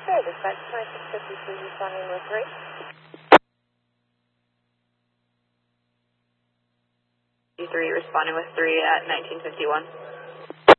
Sure, dispatch 2653 responding with 3. 3 responding with 3 at 1951.